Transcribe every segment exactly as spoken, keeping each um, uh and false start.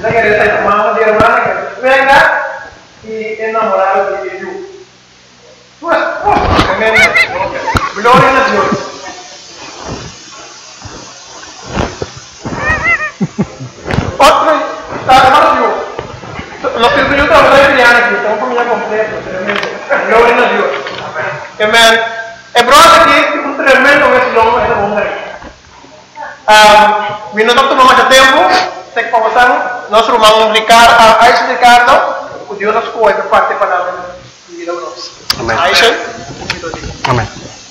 Esa que está en mamá de hermana que venga y enamorado de Dios. Tu esposo, tremendo. Gloria a Dios. Otro, hermano Dios. Los que yo trabajo de Diana aquí, estamos familia completa, tremendo. Gloria a Dios. Amén. El problema aquí es un tremendo vecino de esa mujer. Vino tanto no más tempo, tem que conversar. Nós vamos Ricardo, Aisha Ricardo, o Deus nos cuida para parte palavra de vida nossa. Amém. Aisha. Amém.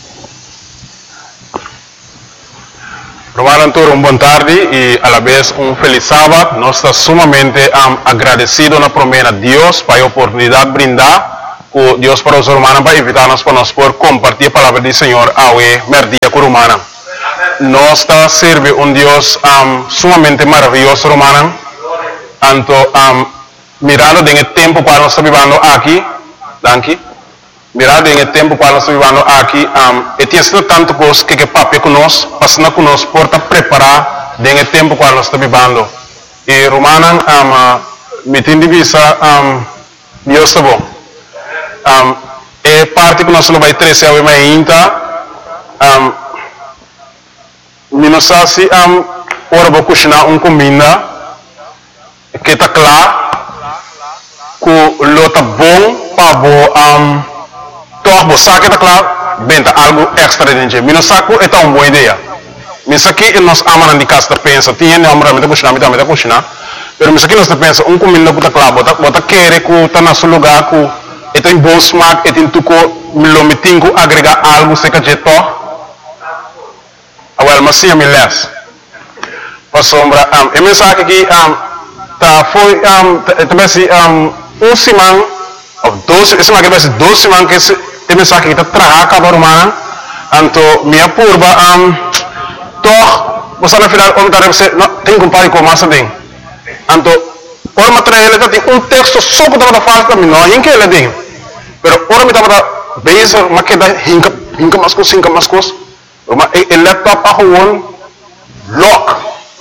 Romaran Tour, uma boa tarde e a la vez um feliz sábado. Nós estamos sumamente um, agradecidos na promessa de Deus para a oportunidade de brindar com Deus para os romanos para invitar-nos para nós por compartilhar a palavra do Senhor ao merdia com romana. Nós está serve um Deus um, sumamente maravilhoso, romana. Tanto um, mirando em tempo para nós estar vivendo aqui, danke. Mirando em tempo para nós estar vivendo aqui, um, e tem sido tanto coisa que que papi conosco, passando conosco por estar preparar em tempo para nós estar vivendo. E romana, um, me tem divisa, um, Deus está bom. Um, é parte que nós não vai trazer ao ainda. Um, Nós assim, um, ora vou cozinhar uma comida que está claro, que lo está bom para um, todos os saques está claro, bem algo extra dentro. Nós saco é uma boa ideia. Nós aqui nós amamos de casa pensa, tinha não amamos de cozinhar, de de cozinhar, mas nós aqui nós pensa uma comida que está claro, bota bota querer que está no seu lugar, que tem bom smack, tem tudo, lo metingo agregar algo se que jeito. Well, mas sim, me les. Para sombra, um, a mensagem aqui, um, tá foi, um, também se, um, um semana, ou doze, esse aqui vai ser doze semanas que esse, a mensagem aqui tá trabalhando cada romana, então minha curva, um, toch, você na final, onde tá você, não tem que comparar com massa bem. Então, o material ele tem um texto só que tá falando para mim, não, em que ele tem, mas ora me tá para base, mas que dá hinca, hinca mais coisa, hinca mais coisa. El laptop a gewoon lock.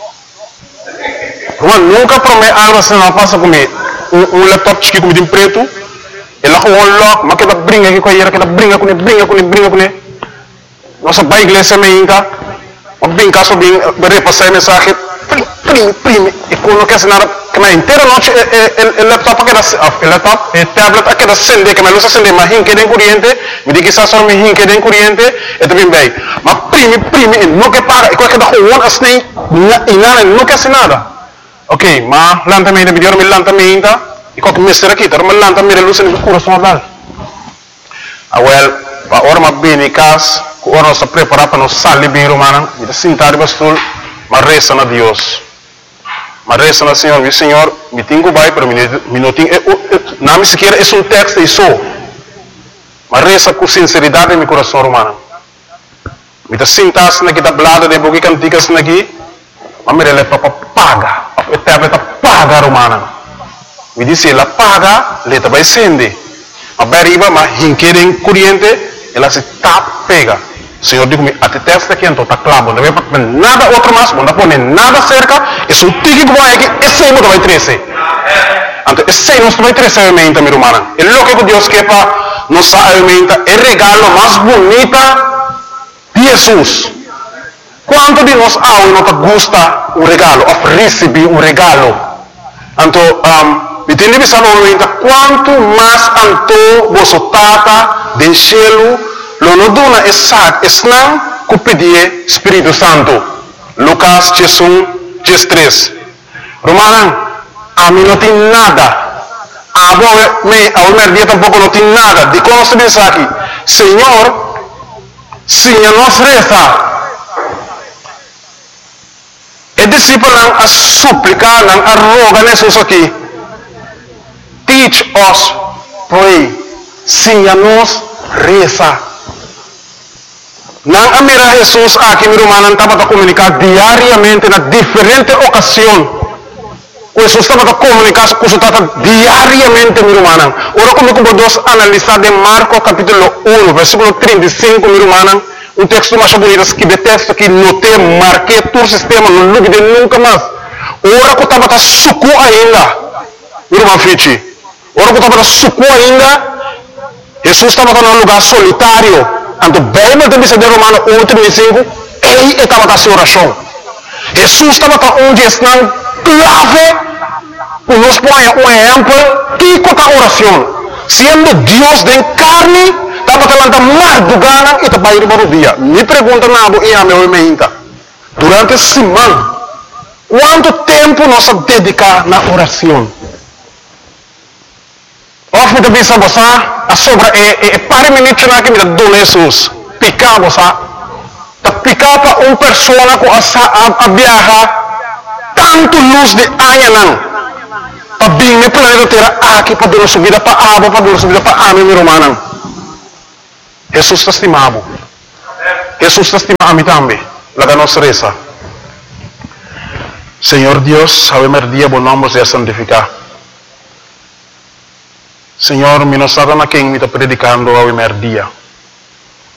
Gewoon nunca promete algo assim não passa comigo. Um, um laptop chique como de preto. Ele a gewoon lock, mas que dá brinca aqui com a que dá brinca com ele, brinca com ele, brinca com ele. Nossa bai igreja me inca. O brinca só bem, repassar a mensagem. Prime, prime. E quando quer nada, que na inteira noite o laptop que dá, o laptop, o tablet que dá acender, que me luz acender, mas hinque de corrente, me diz que está só me hinque de corrente, e também bem. Mas prime, prime, não quer pagar, e quando dá gewoon assim, e nada, não quer nada. Ok, mas lentamente, me deu me lentamente, e quando me será aqui, mas lentamente a luz no coração dela. Ah, well, a hora mais bem em casa, a hora nós preparar para nós sair bem romana, e sentar bastante, mas reza na Deus. Mas reza na Senhor, meu Senhor, me tenho vai para mim, não tenho, não me sequer é um texto e só. Mas reza com sinceridade em meu coração romano. Me está sentado aqui, está blado de boca canticas aqui, mas me releva para paga, a tablet paga romana. Me disse, ela paga, ela vai acender. Mas vai arriba, mas hinquerem corrente, ela se tap pega. O Senhor diz-me, até testa aqui, então está claro, não vai pôr nada outro mais, não vai pôr nada cerca, e se o tique que vai aqui, esse aí não vai trazer. Então, esse aí não vai trazer a alimenta, minha irmã. É o que Deus quer para nos alimenta, é o regalo mais bonito de Jesus. Quanto de nós há e não gosta um regalo, ou receber um regalo? Então, um, me tem que pensar quanto mais anto você tata de cielo, lo no dona esat esnang ku pedir Espírito Santo. Lucas um, três. Romanan, a mim não tem nada. A me, a minha dia tampouco não tem nada. De como se diz aqui, Senhor, sim, a nós reza. E discípulo a suplicar, a rogar Jesus aqui. Teach us, pray. Sim, a nós reza. Nang amira Jesus aqui meu irmão estava a comunicar diariamente na diferente ocasião. Jesus estava a comunicar com o diariamente meu irmão. Ora como como nós analisar de Marcos capítulo um, versículo trinta e cinco meu irmão, um texto mais bonito que de texto que não tem marquei todo o sistema, não ligue de nunca mais. ora que estava suco ainda, irmão Fichi, ora que estava suco ainda, Jesus estava num lugar solitário, anto bem mais de de Romano oito, vinte e cinco, ele estava na oração. Jesus estava onde está clave, para nos pôr um exemplo, tico da oração, sendo Deus de carne, estava falando madrugada e estava indo para o dia. Me pergunta nada e a meu meinta. Durante a semana, quanto tempo nós dedicamos na oração? Of me bisa você, a sobra é é para minutos na que me dá Jesus, picar você, tá picar para uma pessoa com a a viajar tanto luz de anha não, para bem me planeta terra aqui para dar subida para água, para dar subida para a minha romana. Jesus está estimado, Jesus está estimado a mim também, lá nossa reza. Senhor Deus, sabemos dia bom nome de santificar. Senhor, mi non sarà na quem mi sta predicando a primer dia.